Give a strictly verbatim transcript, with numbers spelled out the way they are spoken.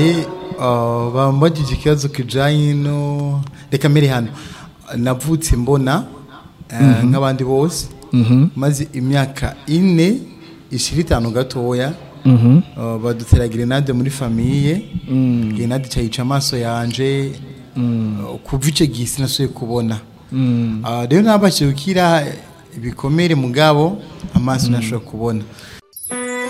bambagije ikibazo kijanye no reka mbere hano navutse mbona nk'abandi bose maze imyaka ine ishira itanu gatoya badutera grenade muri famille grenade cyayica amaso yanje kuva ico gisi nasuye kubona rero nabashye gukira ibikomere mugabo amaso nashobora kubona